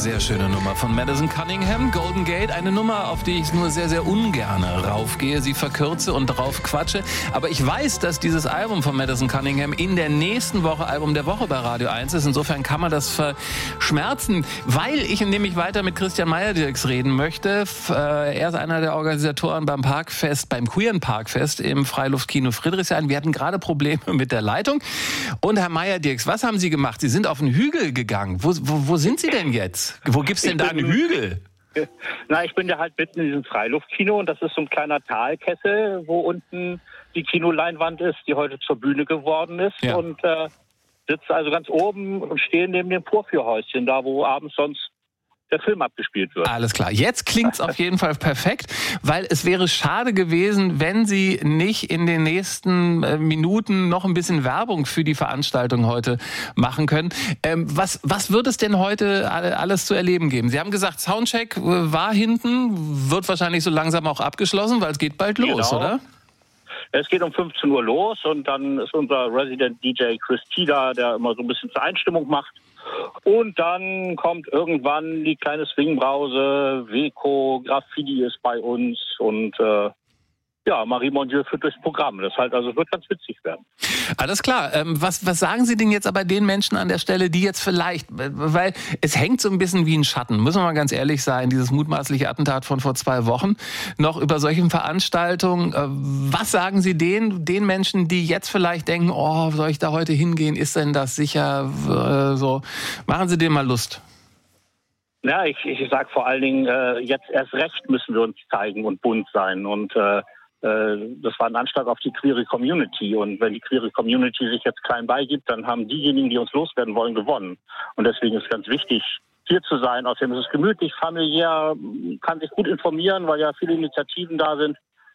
Sehr schöne Nummer von Madison Cunningham, Golden Gate. Eine Nummer, auf die ich nur sehr, sehr ungern raufgehe, sie verkürze und drauf quatsche. Aber ich weiß, dass dieses Album von Madison Cunningham in der nächsten Woche Album der Woche bei Radio 1 ist. Insofern kann man das verschmerzen, weil ich nämlich weiter mit Christian Meyerdirks reden möchte. Er ist einer der Organisatoren beim Parkfest, beim Queeren Parkfest im Freiluftkino Friedrichshain. Wir hatten gerade Probleme mit der Leitung. Und Herr Meyerdirks, was haben Sie gemacht? Sie sind auf einen Hügel gegangen. Wo sind Sie denn jetzt? Wo gibt's denn da einen Hügel? Na, ich bin ja halt mitten in diesem Freiluftkino und das ist so ein kleiner Talkessel, wo unten die Kinoleinwand ist, die heute zur Bühne geworden ist. Ja. Und sitze also ganz oben und stehe neben dem Vorführhäuschen, da wo abends sonst der Film abgespielt wird. Alles klar. Jetzt klingt's auf jeden Fall perfekt, weil es wäre schade gewesen, wenn Sie nicht in den nächsten Minuten noch ein bisschen Werbung für die Veranstaltung heute machen können. Was wird es denn heute alles zu erleben geben? Sie haben gesagt, Soundcheck war hinten, wird wahrscheinlich so langsam auch abgeschlossen, weil es geht bald los, oder? Es geht um 15 Uhr los und dann ist unser Resident DJ Chris Tida, der immer so ein bisschen zur Einstimmung macht. Und dann kommt irgendwann die kleine Swingbrause, Weco, Graffiti ist bei uns und Marie Mondieu führt durchs Programm. Das halt, also wird ganz witzig werden. Alles klar. Was sagen Sie denn jetzt aber den Menschen an der Stelle, die jetzt vielleicht, weil es hängt so ein bisschen wie ein Schatten, müssen wir mal ganz ehrlich sein, dieses mutmaßliche Attentat von vor 2 Wochen, noch über solchen Veranstaltungen. Was sagen Sie den Menschen, die jetzt vielleicht denken, oh, soll ich da heute hingehen? Ist denn das sicher? So, machen Sie denen mal Lust. Ja, ich sage vor allen Dingen, jetzt erst recht müssen wir uns zeigen und bunt sein und das war ein Anschlag auf die queere Community. Und wenn die queere Community sich jetzt klein beigibt, dann haben diejenigen, die uns loswerden wollen, gewonnen. Und deswegen ist es ganz wichtig, hier zu sein. Außerdem ist es gemütlich, familiär, kann sich gut informieren, weil ja viele Initiativen da sind.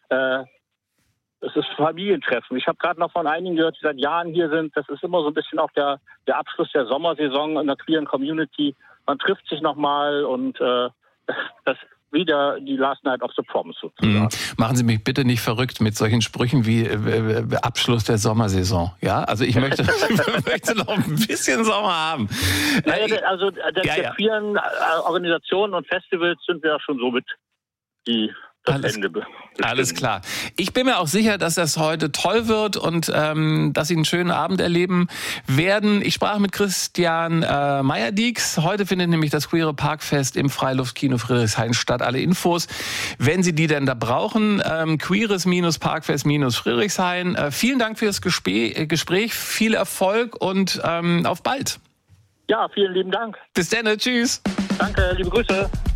Es ist Familientreffen. Ich habe gerade noch von einigen gehört, die seit Jahren hier sind. Das ist immer so ein bisschen auch der Abschluss der Sommersaison in der queeren Community. Man trifft sich nochmal und das wieder die Last Night of the Proms sozusagen. Machen Sie mich bitte nicht verrückt mit solchen Sprüchen wie Abschluss der Sommersaison. Ja, also ich möchte noch ein bisschen Sommer haben. Also der queeren Organisationen und Festivals sind wir ja schon so mit Alles klar. Ich bin mir auch sicher, dass das heute toll wird und dass Sie einen schönen Abend erleben werden. Ich sprach mit Christian Meyerdirks. Heute findet nämlich das Queere Parkfest im Freiluftkino Friedrichshain statt. Alle Infos, wenn Sie die denn da brauchen, queeres-parkfest-friedrichshain. Vielen Dank für das Gespräch. Viel Erfolg und auf bald. Ja, vielen lieben Dank. Bis dann. Tschüss. Danke, liebe Grüße.